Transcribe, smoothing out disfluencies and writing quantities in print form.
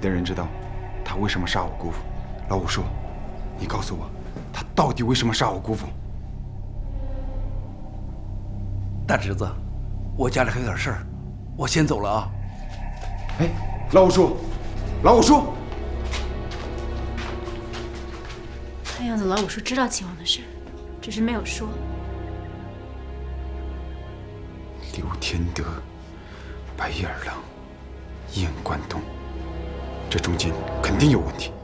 的人知道他为什么杀我姑父。老五叔，你告诉我，他到底为什么杀我姑父？ 大侄子，我家里还有点事儿，我先走了啊。 哎，老五叔，老五叔， 看样子老五叔知道秦王的事，只是没有说。 刘天德、白眼狼、燕关东，这中间肯定有问题。